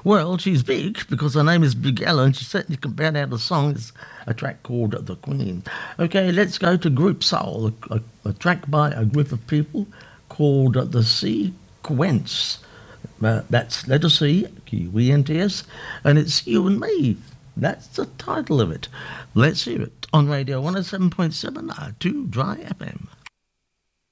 Well, she's big because her name is Big Ella, and she certainly can bat out a song. It's a track called The Queen. Okay, let's go to Group Soul, a track by a group of people called The Sequence. That's letter C, Q-E-N-T-S, and it's You and Me. That's the title of it. Let's hear it on Radio 107.7 2 Dry FM.